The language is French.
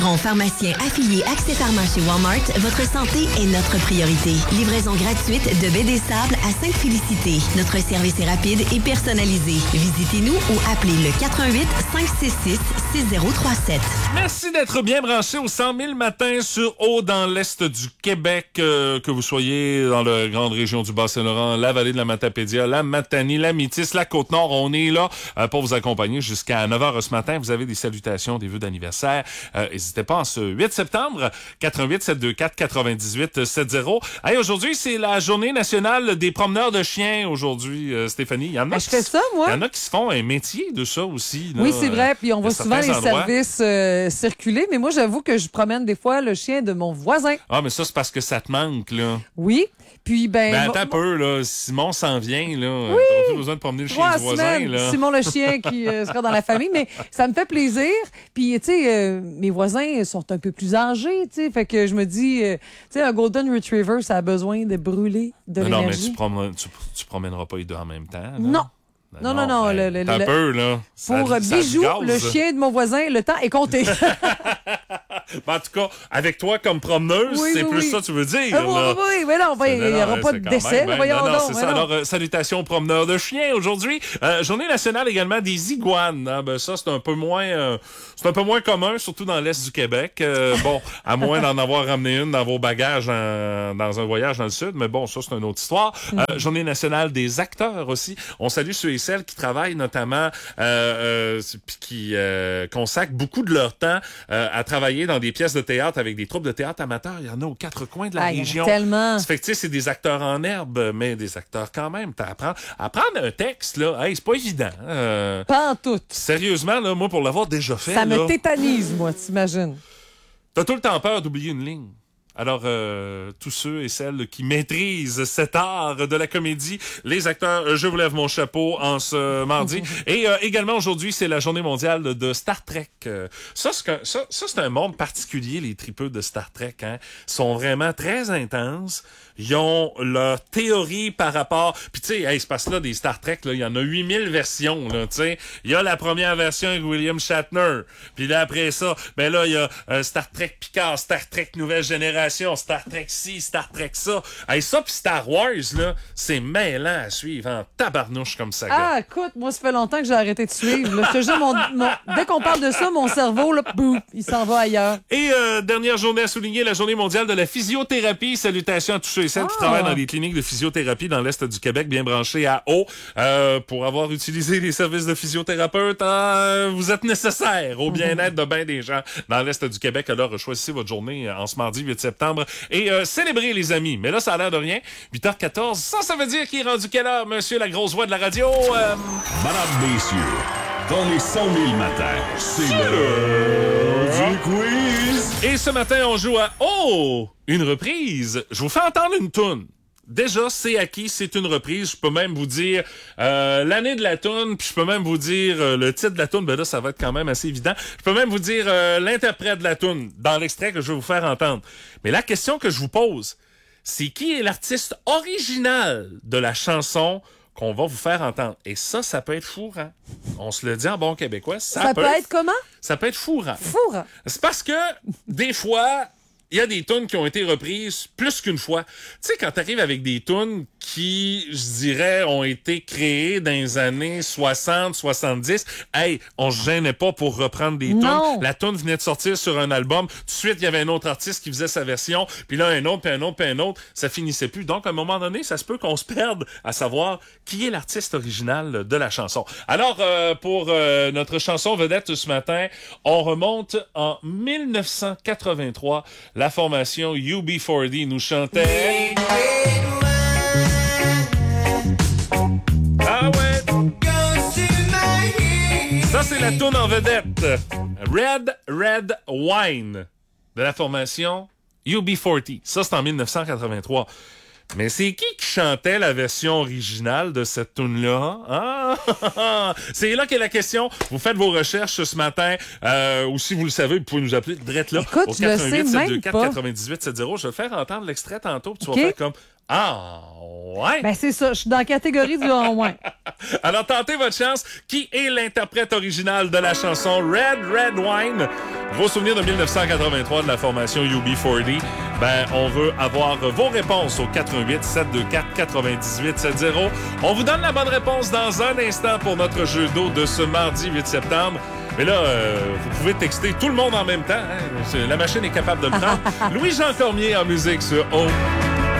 En pharmacien affilié accessoirement chez Walmart, votre santé est notre priorité. Livraison gratuite de baie des Sables à Sainte-Félicité. Notre service est rapide et personnalisé. Visitez-nous ou appelez le 418-566-6037. Merci d'être bien branché au 100 000 matins sur Eau dans l'Est du Québec. Que vous soyez dans la grande région du Bas-Saint-Laurent, la vallée de la Matapédia, la Matanie, la Métis, la Côte-Nord. On est là pour vous accompagner jusqu'à 9h ce matin. Vous avez des salutations, des vœux d'anniversaire. N'hésitez pas en ce 8 septembre, 88-724-9870. Hey, aujourd'hui, c'est la journée nationale des promeneurs de chiens aujourd'hui, Stéphanie. Il y en a je fais ça, moi. Il y en a qui se font un métier de ça aussi. Là, oui, c'est vrai. Puis on voit souvent les endroits. services circuler. Mais moi, j'avoue que je promène des fois le chien de mon voisin. Ah, mais ça, c'est parce que ça te manque, là. Oui. Puis, attends un peu, là. Simon s'en vient, là. Oui. T'as plus besoin de promener le chien du voisin, là. Simon le chien qui sera dans la famille. Mais ça me fait plaisir. Puis, tu sais, mes voisins sont un peu plus âgés, tu sais. Fait que je me dis, tu sais, un Golden Retriever, ça a besoin de brûler de l'énergie. Non, mais tu promèneras pas les deux en même temps, là. Non. Non. T'as un peu, là. Pour Bijou, le chien de mon voisin, le temps est compté. En tout cas, avec toi comme promeneuse, c'est plus ça que tu veux dire. Oui, mais non, il n'y aura pas de décès. Voyons donc. C'est ça. Alors, salutations aux promeneurs de chiens aujourd'hui. Journée nationale également des iguanes. Ça, c'est un peu moins commun, surtout dans l'Est du Québec. Bon, à moins d'en avoir ramené une dans vos bagages dans un voyage dans le Sud. Mais bon, ça, c'est une autre histoire. Journée nationale des acteurs aussi. On salue ceux et celles qui travaillent notamment puis qui consacrent beaucoup de leur temps à travailler dans des pièces de théâtre avec des troupes de théâtre amateurs. Il y en a aux quatre coins de la région. Tellement. Ça fait que, tu sais, c'est des acteurs en herbe, mais des acteurs quand même. Apprendre un texte, là, hey, c'est pas évident. Pas en tout. Sérieusement, là, moi, pour l'avoir déjà fait, ça me tétanise, moi, t'imagines. T'as tout le temps peur d'oublier une ligne. Alors, tous ceux et celles qui maîtrisent cet art de la comédie, les acteurs, je vous lève mon chapeau en ce mardi. Et également, aujourd'hui, c'est la journée mondiale de Star Trek. Ça, c'est un monde particulier, les tripeux de Star Trek. Hein, sont vraiment très intenses. Ils ont leur théorie par rapport... Puis, tu sais, hey, c'est parce que là, des Star Trek, là, il y en a 8000 versions, là, tu sais. Il y a la première version avec William Shatner. Puis là, après ça, ben là, il y a Star Trek Picard, Star Trek Nouvelle Génération, Star Trek ci, Star Trek ça. Hey, ça, puis Star Wars, là, c'est mêlant à suivre en tabarnouche comme ça. Ah, écoute, moi, ça fait longtemps que j'ai arrêté de suivre. Là. Je te jure, dès qu'on parle de ça, mon cerveau, là, boum, il s'en va ailleurs. Et dernière journée à souligner, la journée mondiale de la physiothérapie. Salutations à tous ceux et celles qui travaillent dans des cliniques de physiothérapie dans l'Est du Québec, bien branchés à eau. Pour avoir utilisé les services de physiothérapeute, vous êtes nécessaire au bien-être de bien des gens dans l'Est du Québec. Alors, choisissez votre journée en ce mardi 8 septembre et célébrez, les amis. Mais là, ça a l'air de rien. 8h14, ça veut dire qu'il est rendu quelle heure, monsieur, la grosse voix de la radio? Madame, messieurs, dans les 100 000 matins, c'est l'heure du quiz. Et ce matin, on joue à une reprise. Je vous fais entendre une toune. Déjà, c'est acquis, c'est une reprise. Je peux même vous dire l'année de la toune, puis je peux même vous dire le titre de la toune. Ben là, ça va être quand même assez évident. Je peux même vous dire l'interprète de la toune dans l'extrait que je vais vous faire entendre. Mais la question que je vous pose, c'est qui est l'artiste original de la chanson qu'on va vous faire entendre. Et ça peut être fourrant. On se le dit en bon québécois. Ça peut être comment? Ça peut être fourrant. Fourrant. C'est parce que, des fois... Il y a des tunes qui ont été reprises plus qu'une fois. Tu sais, quand t'arrives avec des tunes qui, je dirais, ont été créées dans les années 60, 70, hey, on se gênait pas pour reprendre des tunes. La tune venait de sortir sur un album. Tout de suite, il y avait un autre artiste qui faisait sa version. Puis là, un autre, puis un autre, puis un autre. Ça finissait plus. Donc, à un moment donné, ça se peut qu'on se perde à savoir qui est l'artiste original de la chanson. Alors, pour notre chanson vedette ce matin, on remonte en 1983. La formation UB40 nous chantait... Ah ouais! Ça, c'est la toune en vedette. Red Wine de la formation UB40. Ça, c'est en 1983. Mais c'est qui chantait la version originale de cette tune-là? C'est là qu'est la question. Vous faites vos recherches ce matin, ou si vous le savez, vous pouvez nous appeler direct là. Écoute, au 88 724 98 70. Je vais faire entendre l'extrait tantôt, puis tu vas faire comme Ah, ouais? Ben, c'est ça. Je suis dans la catégorie du ouais. Alors, tentez votre chance. Qui est l'interprète original de la chanson Red Wine? Vos souvenirs de 1983 de la formation UB40. Ben, on veut avoir vos réponses au 88 724 98 70. On vous donne la bonne réponse dans un instant pour notre jeu d'eau de ce mardi 8 septembre. Mais là, vous pouvez texter tout le monde en même temps. Hein? La machine est capable de le prendre. Louis-Jean Cormier en musique sur O.